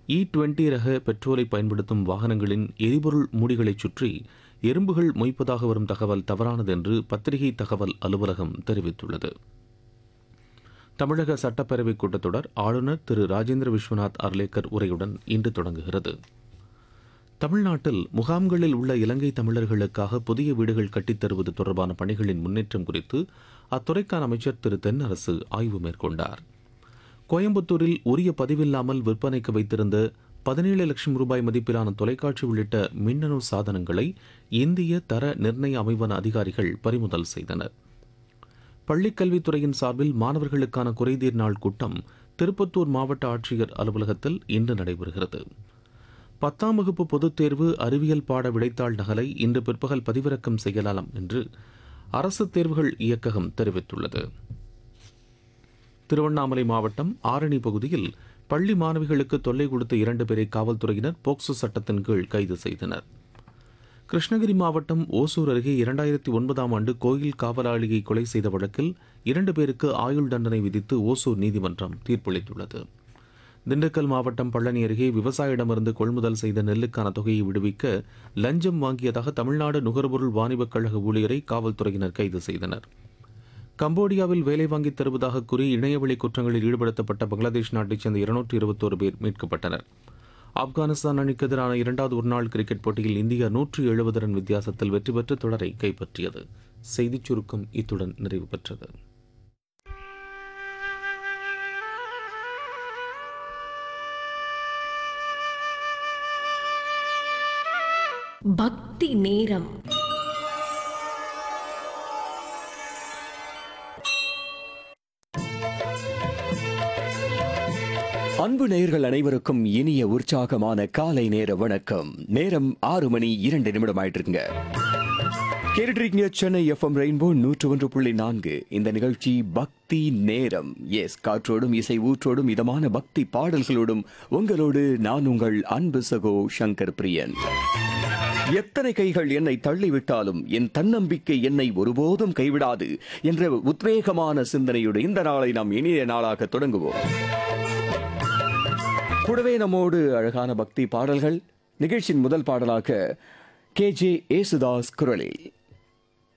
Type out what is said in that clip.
E20 ரக பெட்ரோலை பயன்படுத்தும் வாகனங்களின் எரிபொருள் மூடிகளைச் சுற்றி எறும்புகள் மொய்ப்பதாக வரும் தகவல் தவறானது என்று பத்திரிகை தகவல் அலுவலகம் தெரிவித்துள்ளது. தமிழக சட்டப்பேரவைக் கூட்டத்தொடர் ஆளுநர் திரு ராஜேந்திர விஸ்வநாத் அர்லேக்கர் உரையுடன் இன்று தொடங்குகிறது. தமிழ்நாட்டில் முகாம்களில் உள்ள இலங்கை தமிழர்களுக்காக புதிய வீடுகள் கட்டித் தருவது தொடர்பான பணிகளின் முன்னேற்றம் குறித்து அத்துறைக்கான அமைச்சர் திரு தென்னரசு ஆய்வு மேற்கொண்டார். கோயம்புத்தூரில் உரிய பதிவில்லாமல் விற்பனைக்கு வைத்திருந்த 17 லட்சம் ரூபாய் மதிப்பிலான தொலைக்காட்சி உள்ளிட்ட மின்னணு சாதனங்களை இந்திய தர நிர்ணய அமைவன அதிகாரிகள் பறிமுதல் செய்தனர். பள்ளிக்கல்வித்துறையின் சார்பில் மாணவர்களுக்கான குறைதீர் நாள் கூட்டம் திருப்பத்தூர் மாவட்ட ஆட்சியர் அலுவலகத்தில் இன்று நடைபெறுகிறது. 10ஆம் வகுப்பு பொதுத் தேர்வு அறிவியல் பாட விடைத்தாள் நகலை இன்று பிற்பகல் பதிவிறக்கம் செய்யலாம் என்று அரசு தேர்வுகள் இயக்ககம் தெரிவித்துள்ளது. திருவண்ணாமலை மாவட்டம் ஆரணி பகுதியில் பள்ளி மாணவிகளுக்கு தொல்லை கொடுத்த 2 பேரை காவல்துறையினர் போக்சோ சட்டத்தின் கீழ் கைது செய்தனர். கிருஷ்ணகிரி மாவட்டம் ஓசூர் அருகே 2009ஆம் ஆண்டு கோயில் காவலாளியை கொலை செய்த வழக்கில் 2 பேருக்கு ஆயுள் தண்டனை விதித்து ஓசூர் நீதிமன்றம் தீர்ப்பளித்துள்ளது. திண்டுக்கல் மாவட்டம் பழனி அருகே விவசாயிடமிருந்து கொள்முதல் செய்த நெல்லுக்கான தொகையை விடுவிக்க லஞ்சம் வாங்கியதாக தமிழ்நாடு நுகர்பொருள் வாணிபக் கழக ஊழியரை காவல்துறையினர் கைது செய்தனர். கம்போடியாவில் வேலை வாங்கித் தருவதாக கூறி இணையவழி குற்றங்களில் ஈடுபடுத்தப்பட்ட பங்களாதேஷ் நாட்டைச் சேர்ந்த 221 பேர் மீட்கப்பட்டனர். ஆப்கானிஸ்தான் அணிக்கு எதிரான 2வது ஒருநாள் கிரிக்கெட் போட்டியில் இந்தியா 170 ரன் வித்தியாசத்தில் வெற்றி பெற்று தொடரை கைப்பற்றியது. செய்திச் சுருக்கம் இத்துடன் நிறைவு பெற்றது. பக்தி நேரம். அன்பு நேயர்கள் அனைவருக்கும் இனிய உற்சாகமான காலை நேர வணக்கம். நேரம் 6 மணி 2 நிமிடம் ஆயிட்டு இருக்குங்க. கேட்டுருக்கீங்க சென்னை FM ரெயின்போ 101.4. இந்த நிகழ்ச்சி பக்தி நேரம். எஸ், காற்றோடும் இசை ஊற்றோடும் இதமான பக்தி பாடல்களோடும் உங்களோடு நான் உங்கள் அன்பு சகோ சங்கர் பிரியன். எத்தனை கைகள் என்னை தள்ளிவிட்டாலும் என் தன்னம்பிக்கை என்னை ஒருபோதும் கைவிடாது என்ற உத்வேகமான சிந்தனையோடு இந்த நாளை நாம் இனிய நாளாக தொடங்குவோம். கூடவே நம்மோடு அழகான பக்தி பாடல்கள். நிகழ்ச்சியின் முதல் பாடலாக KJ ஏசுதாஸ் குரலில்